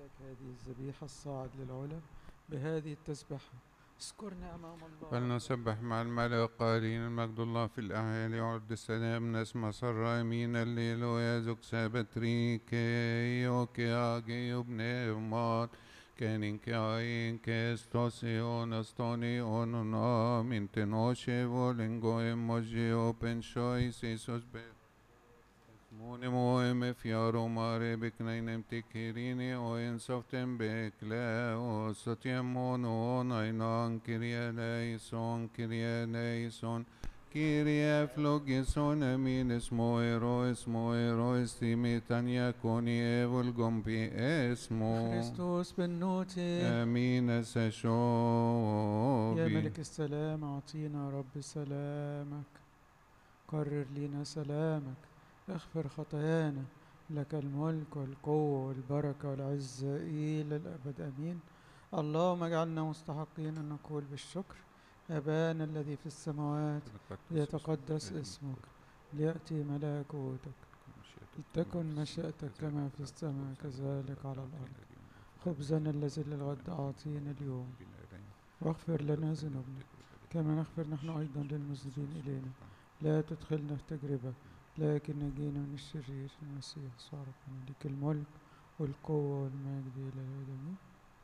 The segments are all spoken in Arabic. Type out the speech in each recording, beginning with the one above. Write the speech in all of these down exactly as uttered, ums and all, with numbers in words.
لك هذه الذبيحة الصاعد للعلا بهذه التسبحة. اذكرنا أمام الله. فلنسبح مع الملأ قائلين المجد الله في الأعالي عرض السلام نسمع سر أمين الليل ويزك سابتريك يوكي آجي ابن أمات كانين كاين كاستوسيون استوني اونونا من تنوشي ولنغو اموجيو بنشوي سيسوس بير موني موهم فيارو ماري بكنين تكيريني وين صفتن بكلا وستيمونو ناينان كريا ليسون كريا ليسون كيريا فلوجيسون امين اسمو ايرو اسمو ايرو استيمي تانيا كوني ايفول جومبي اسمو خريستوس بالنوتي. امين سشوبي. يا ملك السلام أعطينا رب سلامك، قرر لنا سلامك، اغفر خطايانا، لك الملك والقوة والبركة والعزة إلى الأبد آمين. اللهم اجعلنا مستحقين أن نقول بالشكر أبانا الذي في السماوات ليتقدس اسمك، ليأتي ملكوتك، لتكن مشيئتك كما في السماء كذلك على الأرض. خبزنا الذي للغد أعطينا اليوم، واغفر لنا ذنوبنا كما نغفر نحن أيضا للمذنبين إلينا، لا تدخلنا في تجربة لكن نجينا من الشرير. المسيح صارت لك الملك والقوة والمجد إلى الأبد آمين.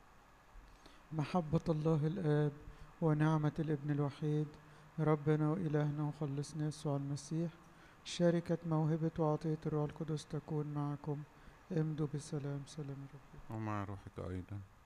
محبة الله الآب ونعمة الابن الوحيد ربنا وإلهنا وخلصنا يسوع المسيح، شركة موهبة وعطية الروح القدس تكون معكم. امضوا بسلام. سلام ربي ومع روحك أيضا.